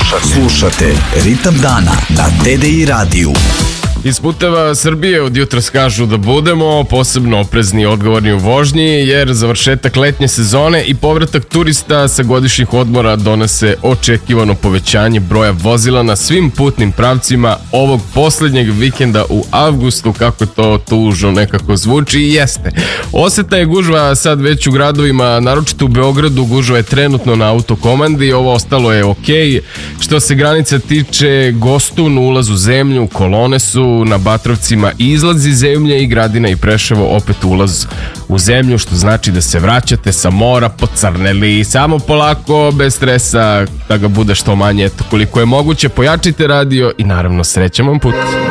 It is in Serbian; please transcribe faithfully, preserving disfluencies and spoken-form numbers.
Slušate, slušate Ritam dana na T D I radiju. Iz puteva Srbije od jutros kažu da budemo posebno oprezni i odgovorni u vožnji, jer završetak letnje sezone i povratak turista sa godišnjih odmora donese očekivano povećanje broja vozila na svim putnim pravcima ovog poslednjeg vikenda u avgustu, kako to tužno nekako zvuči i jeste. Osjetna je gužva sad već u gradovima, naročito u Beogradu. Gužva je trenutno na autokomandi, ovo ostalo je okej. Što se granica tiče, Gostun, ulaz u zemlju, kolone su na Batrovcima izlaz iz zemlje i Gradina i Preševo opet ulaz u zemlju, što znači da se vraćate sa mora pocrneli. Samo polako, bez stresa, da ga bude što manje, eto koliko je moguće. Pojačite radio i naravno srećan vam put.